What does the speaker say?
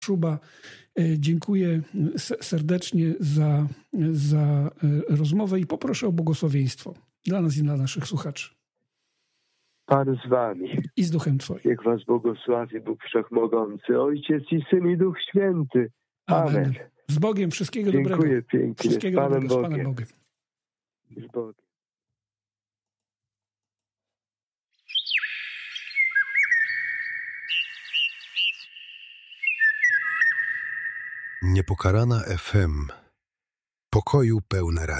Szuba. Dziękuję serdecznie za rozmowę i poproszę o błogosławieństwo dla nas i dla naszych słuchaczy. Pan z wami. I z duchem Twoim. Niech was błogosławi Bóg Wszechmogący, Ojciec i Syn i Duch Święty. Amen. Z Bogiem, wszystkiego dobrego. Dziękuję pięknie. Wszystkiego z Panem dobrego, Bogiem. z Panem Bogiem. Z Bogiem. Niepokalana FM. Pokoju pełne radio.